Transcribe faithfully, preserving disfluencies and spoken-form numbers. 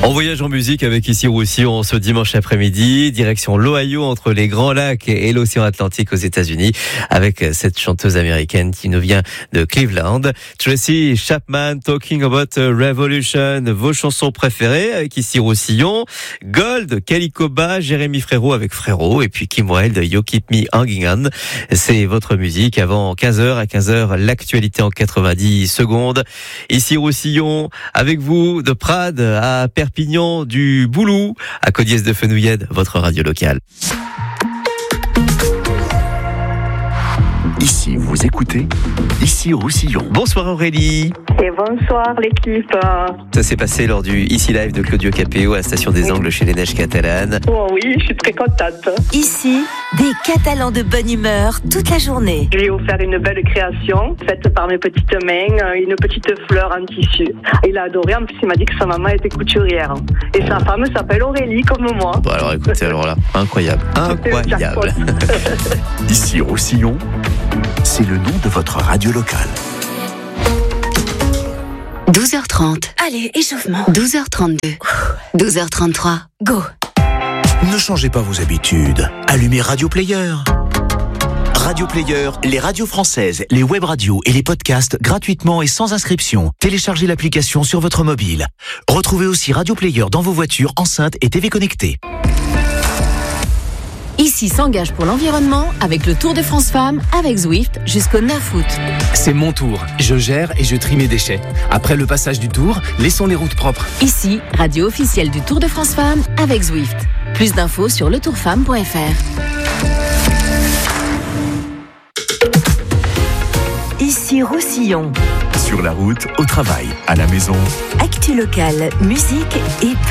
On voyage en musique avec Ici Roussillon ce dimanche après-midi, direction l'Ohio entre les Grands Lacs et l'océan Atlantique aux États-Unis, avec cette chanteuse américaine qui nous vient de Cleveland, Tracy Chapman, Talking About Revolution, vos chansons préférées avec Ici Roussillon, Gold, Calico Ba, Jérémy Frérot avec Frérot, et puis Kim Wilde, You Keep Me Hanging On. C'est votre musique avant quinze heures. À quinze heures, l'actualité en quatre-vingt-dix secondes. Ici Roussillon, avec vous de Prades à Perpignan, du Boulou à Codiès de Fenouillède, votre radio locale. Ici, vous écoutez Ici Roussillon. Bonsoir Aurélie. Et bonsoir l'équipe. Ça s'est passé lors du Ici Live de Claudio Capéo à la Station des Angles chez les Neiges Catalanes. Oh oui, je suis très contente. Ici, des Catalans de bonne humeur toute la journée. Je lui ai offert une belle création faite par mes petites mains, une petite fleur en tissu. Il a adoré, en plus il m'a dit que sa maman était couturière. Et sa femme s'appelle Aurélie comme moi. Bon alors écoutez, alors là, incroyable, incroyable. Ici Roussillon, c'est le nom de votre radio locale. douze heures trente. Allez, échauffement. douze heures trente-deux. douze heures trente-trois. Go. Ne changez pas vos habitudes. Allumez Radio Player. Radio Player, les radios françaises, les web radios et les podcasts gratuitement et sans inscription. Téléchargez l'application sur votre mobile. Retrouvez aussi Radio Player dans vos voitures, enceintes et T V connectées. Ici s'engage pour l'environnement avec le Tour de France Femmes avec Zwift jusqu'au neuf août. C'est mon tour. Je gère et je trie mes déchets. Après le passage du tour, laissons les routes propres. Ici, radio officielle du Tour de France Femmes avec Zwift. Plus d'infos sur le tour femme point f r. Ici Roussillon. Sur la route, au travail, à la maison. Actu locale, musique et